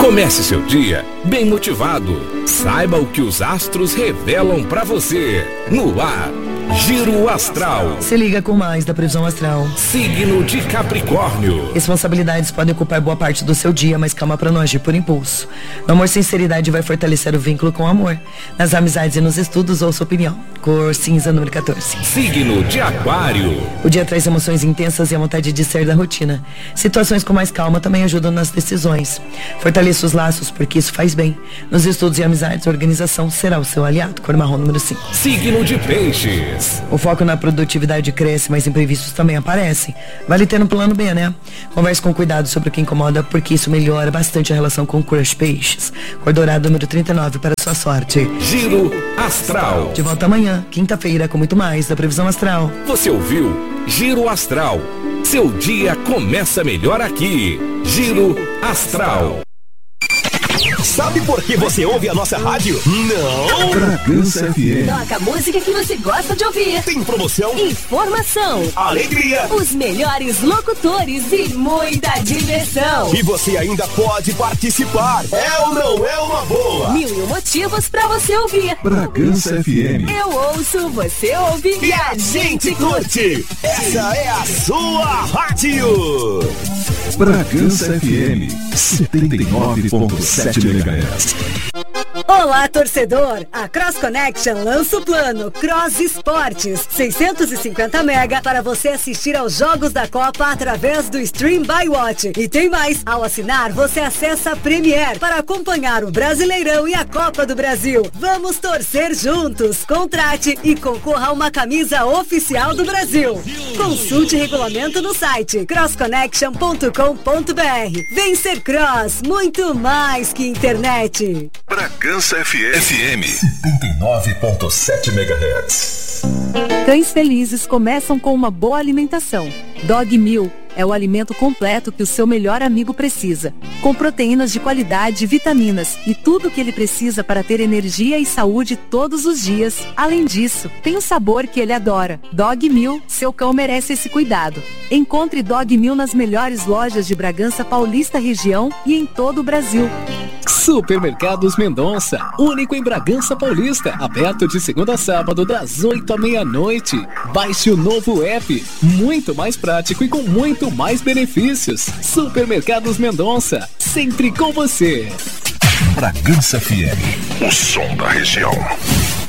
Comece seu dia bem motivado. Saiba o que os astros revelam pra você. No ar, Giro Astral. Se liga com mais da previsão astral. Signo de Capricórnio. Responsabilidades podem ocupar boa parte do seu dia, mas calma pra não agir por impulso. No amor, sinceridade vai fortalecer o vínculo com o amor. Nas amizades e nos estudos, ouça opinião. Cor cinza, número 14. Signo de Aquário. O dia traz emoções intensas e a vontade de sair da rotina. Situações com mais calma também ajudam nas decisões. Fortaleça os laços, porque isso faz bem. Nos estudos e amizades, a organização será o seu aliado. Cor marrom, número 5. Signo de Peixes. O foco na produtividade cresce, mas imprevistos também aparecem. Vale ter um plano B, né? Converse com cuidado sobre o que incomoda, porque isso melhora bastante a relação com o crush Peixes. Cor dourado, número 39, para a sua sorte. Giro Astral. De volta amanhã, quinta-feira, com muito mais da previsão astral. Você ouviu Giro Astral. Seu dia começa melhor aqui. Giro Astral. Sabe por que você ouve a nossa rádio? Não! Bragança FM. Toca a música que você gosta de ouvir. Tem promoção, informação, alegria, os melhores locutores e muita diversão. E você ainda pode participar. É ou não é uma boa? 1000 motivos pra você ouvir. Bragança FM. Eu ouço, você ouve e a gente curte. Essa é a sua rádio. Bragança FM 79.7 MHz. Olá, torcedor! A Cross Connection lança o plano Cross Esportes 650 mega para você assistir aos jogos da Copa através do Stream by Watch. E tem mais! Ao assinar, você acessa a Premier para acompanhar o Brasileirão e a Copa do Brasil. Vamos torcer juntos! Contrate e concorra a uma camisa oficial do Brasil. Consulte regulamento no site crossconnection.com.br. Vem ser Cross, muito mais que internet. Bragança FM 79.7 MHz. Cães felizes começam com uma boa alimentação. Dog Meal é o alimento completo que o seu melhor amigo precisa, com proteínas de qualidade, vitaminas e tudo o que ele precisa para ter energia e saúde todos os dias. Além disso, tem o sabor que ele adora. Dog Meal, seu cão merece esse cuidado. Encontre Dog Meal nas melhores lojas de Bragança Paulista região e em todo o Brasil. Supermercados Mendonça, único em Bragança Paulista, aberto de segunda a sábado das 8 à meia-noite. Baixe o novo app, muito mais prático e com muito mais benefícios. Supermercados Mendonça, sempre com você. Bragança FM, o som da região.